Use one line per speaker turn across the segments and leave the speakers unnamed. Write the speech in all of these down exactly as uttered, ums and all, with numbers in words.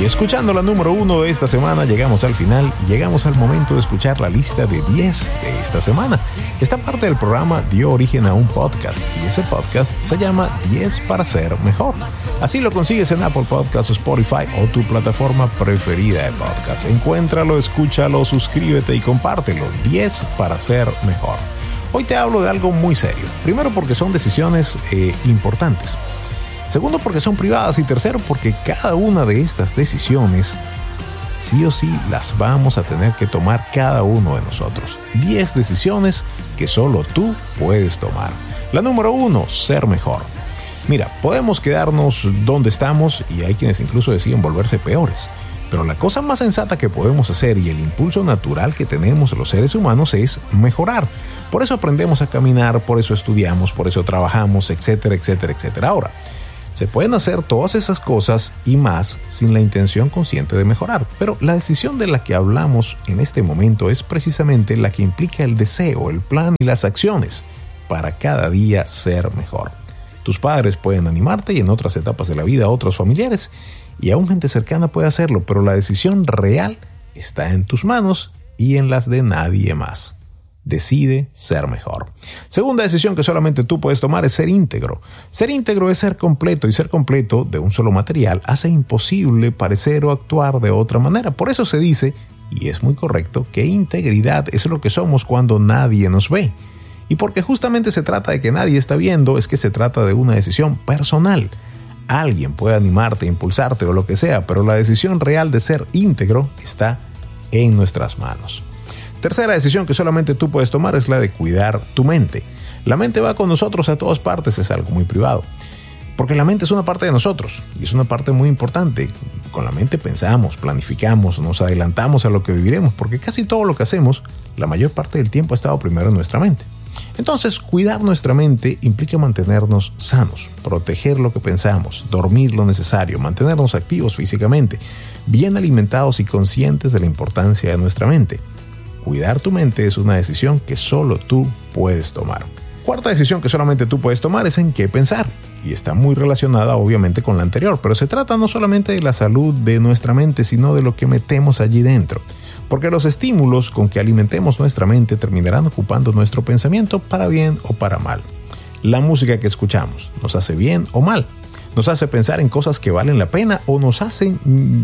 Y escuchando la número uno de esta semana, llegamos al final y llegamos al momento de escuchar la lista de diez de esta semana. Esta parte del programa dio origen a un podcast y ese podcast se llama diez para ser mejor. Así lo consigues en Apple Podcasts, Spotify o tu plataforma preferida de podcast. Encuéntralo, escúchalo, suscríbete y compártelo. diez para ser mejor. Hoy te hablo de algo muy serio. Primero porque son decisiones eh, importantes. Segundo, porque son privadas. Y tercero, porque cada una de estas decisiones, sí o sí, las vamos a tener que tomar cada uno de nosotros. diez decisiones que solo tú puedes tomar. La número uno, ser mejor. Mira, podemos quedarnos donde estamos y hay quienes incluso deciden volverse peores. Pero la cosa más sensata que podemos hacer y el impulso natural que tenemos los seres humanos es mejorar. Por eso aprendemos a caminar, por eso estudiamos, por eso trabajamos, etcétera, etcétera, etcétera. Ahora, se pueden hacer todas esas cosas y más sin la intención consciente de mejorar, pero la decisión de la que hablamos en este momento es precisamente la que implica el deseo, el plan y las acciones para cada día ser mejor. Tus padres pueden animarte y en otras etapas de la vida otros familiares y aún gente cercana puede hacerlo, pero la decisión real está en tus manos y en las de nadie más. Decide ser mejor. Segunda decisión que solamente tú puedes tomar es ser íntegro. Ser íntegro es ser completo y ser completo de un solo material hace imposible parecer o actuar de otra manera. Por eso se dice, y es muy correcto, que integridad es lo que somos cuando nadie nos ve. Y porque justamente se trata de que nadie está viendo, es que se trata de una decisión personal. Alguien puede animarte, impulsarte o lo que sea, pero la decisión real de ser íntegro está en nuestras manos. Tercera decisión que solamente tú puedes tomar es la de cuidar tu mente. La mente va con nosotros a todas partes, es algo muy privado. Porque la mente es una parte de nosotros y es una parte muy importante. Con la mente pensamos, planificamos, nos adelantamos a lo que viviremos, porque casi todo lo que hacemos, la mayor parte del tiempo ha estado primero en nuestra mente. Entonces, cuidar nuestra mente implica mantenernos sanos, proteger lo que pensamos, dormir lo necesario, mantenernos activos físicamente, bien alimentados y conscientes de la importancia de nuestra mente. Cuidar tu mente es una decisión que solo tú puedes tomar. Cuarta decisión que solamente tú puedes tomar es en qué pensar. Y está muy relacionada obviamente con la anterior, pero se trata no solamente de la salud de nuestra mente, sino de lo que metemos allí dentro. Porque los estímulos con que alimentemos nuestra mente terminarán ocupando nuestro pensamiento para bien o para mal. La música que escuchamos nos hace bien o mal. Nos hace pensar en cosas que valen la pena o nos hacen,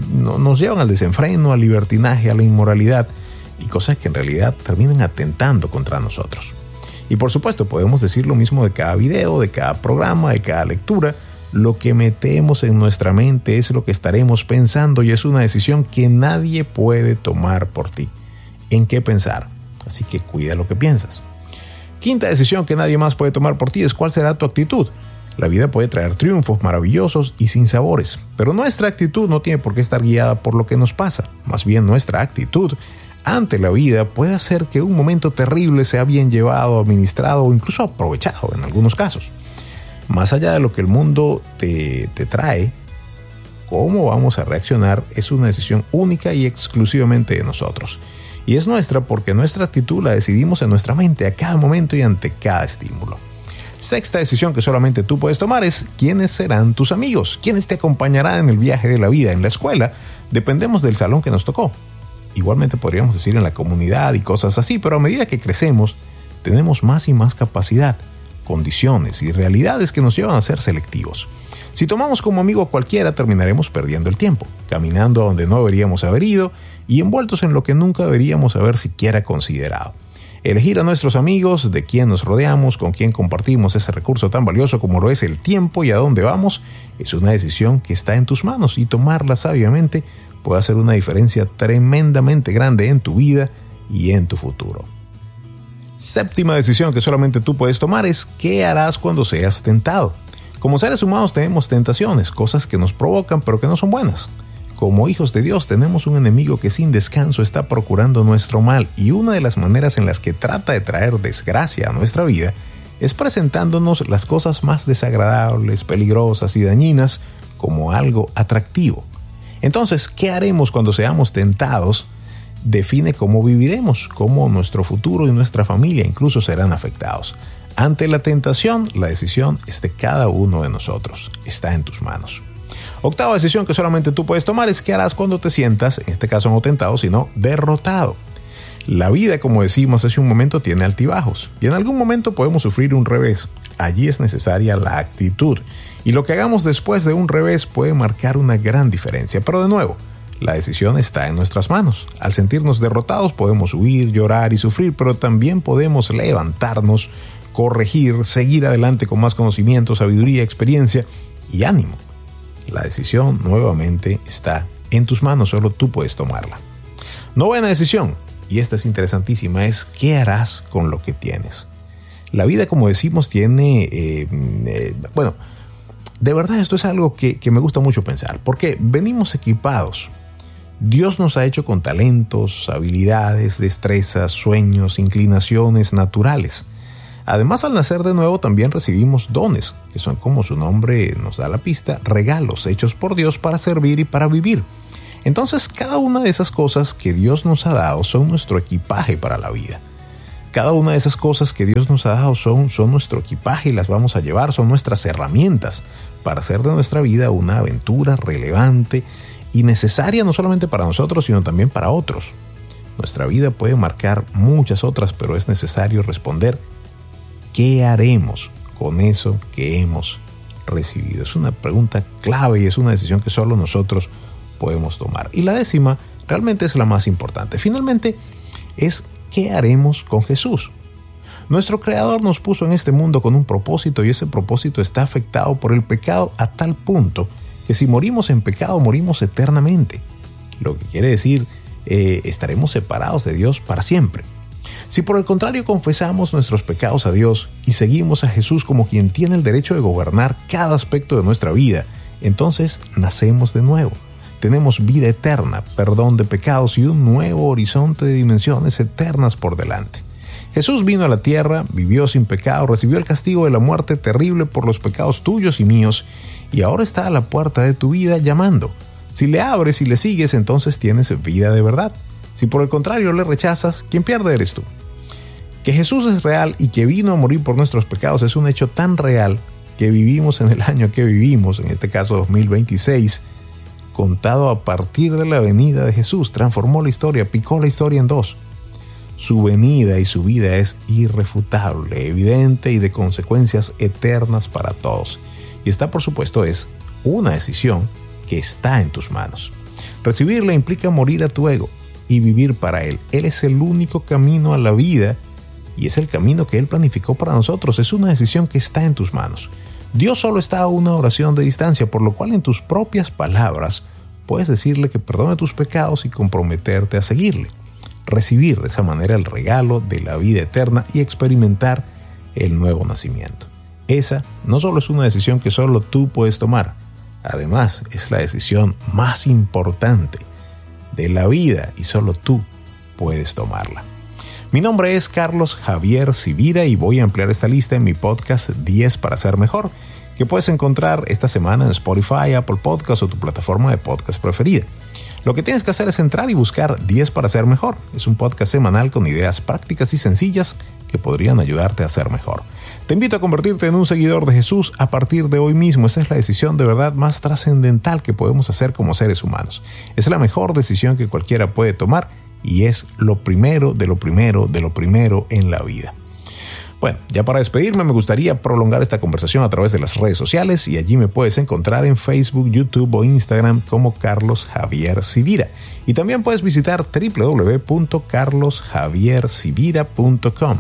nos llevan al desenfreno, al libertinaje, a la inmoralidad. Y cosas que en realidad terminan atentando contra nosotros. Y por supuesto podemos decir lo mismo de cada video, de cada programa, de cada lectura. Lo que metemos en nuestra mente es lo que estaremos pensando y es una decisión que nadie puede tomar por ti. ¿En qué pensar? Así que cuida lo que piensas. Quinta decisión que nadie más puede tomar por ti es cuál será tu actitud. La vida puede traer triunfos maravillosos y sinsabores, pero nuestra actitud no tiene por qué estar guiada por lo que nos pasa. Más bien nuestra actitud ante la vida puede hacer que un momento terrible sea bien llevado, administrado o incluso aprovechado en algunos casos. Más allá de lo que el mundo te, te trae, cómo vamos a reaccionar es una decisión única y exclusivamente de nosotros. Y es nuestra porque nuestra actitud la decidimos en nuestra mente a cada momento y ante cada estímulo. Sexta decisión que solamente tú puedes tomar es quiénes serán tus amigos, quiénes te acompañarán en el viaje de la vida. En la escuela dependemos del salón que nos tocó. Igualmente podríamos decir en la comunidad y cosas así, pero a medida que crecemos, tenemos más y más capacidad, condiciones y realidades que nos llevan a ser selectivos. Si tomamos como amigo a cualquiera, terminaremos perdiendo el tiempo, caminando a donde no deberíamos haber ido y envueltos en lo que nunca deberíamos haber siquiera considerado. Elegir a nuestros amigos, de quién nos rodeamos, con quién compartimos ese recurso tan valioso como lo es el tiempo y a dónde vamos, es una decisión que está en tus manos y tomarla sabiamente puede hacer una diferencia tremendamente grande en tu vida y en tu futuro. Séptima decisión que solamente tú puedes tomar es qué harás cuando seas tentado. Como seres humanos tenemos tentaciones, cosas que nos provocan pero que no son buenas. Como hijos de Dios tenemos un enemigo que sin descanso está procurando nuestro mal y una de las maneras en las que trata de traer desgracia a nuestra vida es presentándonos las cosas más desagradables, peligrosas y dañinas como algo atractivo. Entonces, ¿qué haremos cuando seamos tentados? Define cómo viviremos, cómo nuestro futuro y nuestra familia incluso serán afectados. Ante la tentación, la decisión es de cada uno de nosotros, está en tus manos. Octava decisión que solamente tú puedes tomar es qué harás cuando te sientas, en este caso no tentado, sino derrotado. La vida, como decimos hace un momento, tiene altibajos y en algún momento podemos sufrir un revés. Allí es necesaria la actitud y lo que hagamos después de un revés puede marcar una gran diferencia. Pero de nuevo, la decisión está en nuestras manos. Al sentirnos derrotados podemos huir, llorar y sufrir, pero también podemos levantarnos, corregir, seguir adelante con más conocimiento, sabiduría, experiencia y ánimo. La decisión nuevamente está en tus manos, solo tú puedes tomarla. Novena decisión, y esta es interesantísima, es ¿qué harás con lo que tienes? La vida, como decimos, tiene, eh, eh, bueno, de verdad esto es algo que, que me gusta mucho pensar, porque venimos equipados. Dios nos ha hecho con talentos, habilidades, destrezas, sueños, inclinaciones naturales. Además, al nacer de nuevo también recibimos dones, que son, como su nombre nos da la pista, regalos hechos por Dios para servir y para vivir. Entonces, cada una de esas cosas que Dios nos ha dado son nuestro equipaje para la vida. Cada una de esas cosas que Dios nos ha dado son, son nuestro equipaje y las vamos a llevar, son nuestras herramientas para hacer de nuestra vida una aventura relevante y necesaria no solamente para nosotros, sino también para otros. Nuestra vida puede marcar muchas otras, pero es necesario responder ¿qué haremos con eso que hemos recibido? Es una pregunta clave y es una decisión que solo nosotros podemos tomar. Y la décima realmente es la más importante. Finalmente es ¿qué haremos con Jesús? Nuestro Creador nos puso en este mundo con un propósito y ese propósito está afectado por el pecado a tal punto que si morimos en pecado morimos eternamente. Lo que quiere decir eh, estaremos separados de Dios para siempre. Si por el contrario confesamos nuestros pecados a Dios y seguimos a Jesús como quien tiene el derecho de gobernar cada aspecto de nuestra vida, entonces nacemos de nuevo. Tenemos vida eterna, perdón de pecados y un nuevo horizonte de dimensiones eternas por delante. Jesús vino a la tierra, vivió sin pecado, recibió el castigo de la muerte terrible por los pecados tuyos y míos y ahora está a la puerta de tu vida llamando. Si le abres y le sigues, entonces tienes vida de verdad. Si por el contrario le rechazas, quien pierde eres tú. Que Jesús es real y que vino a morir por nuestros pecados es un hecho tan real que vivimos en el año que vivimos, en este caso dos mil veintiséis, contado a partir de la venida de Jesús. Transformó la historia, picó la historia en dos. Su venida y su vida es irrefutable, evidente y de consecuencias eternas para todos. Y esta, por supuesto, es una decisión que está en tus manos. Recibirla implica morir a tu ego y vivir para Él. Él es el único camino a la vida y es el camino que Él planificó para nosotros. Es una decisión que está en tus manos. Dios solo está a una oración de distancia, por lo cual en tus propias palabras puedes decirle que perdone tus pecados y comprometerte a seguirle. Recibir de esa manera el regalo de la vida eterna y experimentar el nuevo nacimiento. Esa no solo es una decisión que solo tú puedes tomar, además es la decisión más importante de la vida y solo tú puedes tomarla. Mi nombre es Carlos Javier Sivira y voy a ampliar esta lista en mi podcast diez para ser mejor, que puedes encontrar esta semana en Spotify, Apple Podcasts o tu plataforma de podcast preferida. Lo que tienes que hacer es entrar y buscar diez para ser mejor. Es un podcast semanal con ideas prácticas y sencillas que podrían ayudarte a ser mejor. Te invito a convertirte en un seguidor de Jesús a partir de hoy mismo. Esa es la decisión de verdad más trascendental que podemos hacer como seres humanos. Es la mejor decisión que cualquiera puede tomar y es lo primero de lo primero de lo primero en la vida. Bueno, ya para despedirme me gustaría prolongar esta conversación a través de las redes sociales y allí me puedes encontrar en Facebook, YouTube o Instagram como Carlos Javier Sivira. Y también puedes visitar doble u doble u doble u punto carlos javier sivira punto com.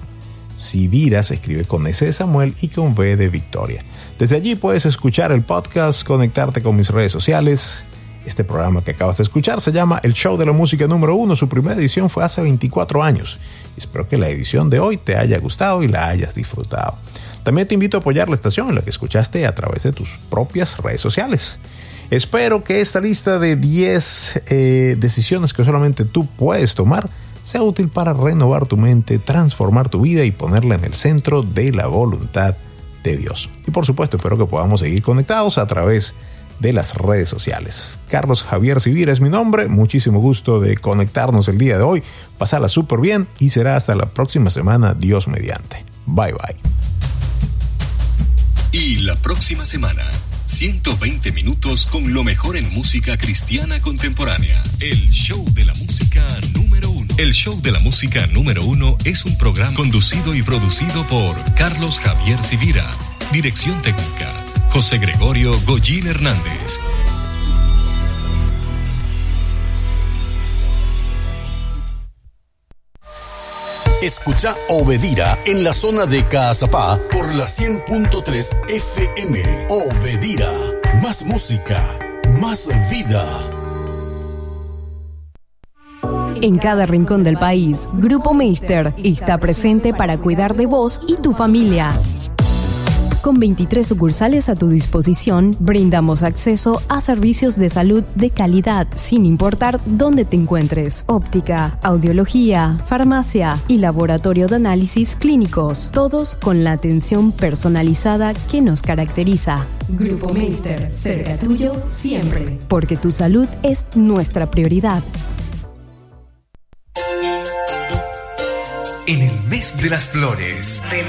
Sivira se escribe con S de Samuel y con V de Victoria. Desde allí puedes escuchar el podcast, conectarte con mis redes sociales. Este programa que acabas de escuchar se llama El Show de la Música número uno. Su primera edición fue hace veinticuatro años. Espero que la edición de hoy te haya gustado y la hayas disfrutado. También te invito a apoyar la estación en la que escuchaste a través de tus propias redes sociales. Espero que esta lista de diez eh, decisiones que solamente tú puedes tomar sea útil para renovar tu mente, transformar tu vida y ponerla en el centro de la voluntad de Dios. Y por supuesto, espero que podamos seguir conectados a través de las redes sociales. Carlos Javier Sivira es mi nombre. Muchísimo gusto de conectarnos el día de hoy. Pasala súper bien y será hasta la próxima semana, Dios mediante. Bye bye.
Y la próxima semana ciento veinte minutos con lo mejor en música cristiana contemporánea. El show de la música número uno. El show de la música número uno es un programa conducido y producido por Carlos Javier Civira. Dirección técnica, José Gregorio Goyín Hernández.
Escucha Obedira en la zona de Caazapá por la cien punto tres F M. Obedira, más música, más vida.
En cada rincón del país, Grupo Meister está presente para cuidar de vos y tu familia. Con veintitrés sucursales a tu disposición, brindamos acceso a servicios de salud de calidad, sin importar dónde te encuentres. Óptica, audiología, farmacia y laboratorio de análisis clínicos, todos con la atención personalizada que nos caracteriza. Grupo Meister, cerca tuyo siempre, porque tu salud es nuestra prioridad.
En el mes de las flores,